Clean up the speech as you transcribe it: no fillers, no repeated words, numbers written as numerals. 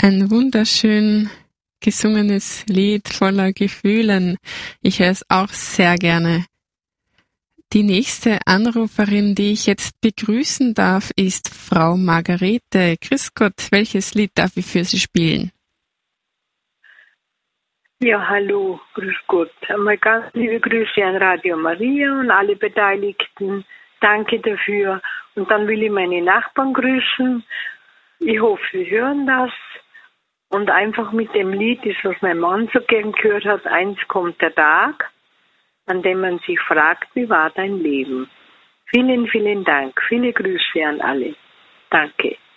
Ein wunderschön gesungenes Lied voller Gefühlen. Ich höre es auch sehr gerne. Die nächste Anruferin, die ich jetzt begrüßen darf, ist Frau Margarete. Grüß Gott, welches Lied darf ich für Sie spielen? Ja, hallo, grüß Gott. Einmal ganz liebe Grüße an Radio Maria und alle Beteiligten. Danke dafür. Und dann will ich meine Nachbarn grüßen. Ich hoffe, Sie hören das. Und einfach mit dem Lied, das was mein Mann so gern gehört hat, eins kommt der Tag, an dem man sich fragt, wie war dein Leben? Vielen, vielen Dank. Viele Grüße an alle. Danke.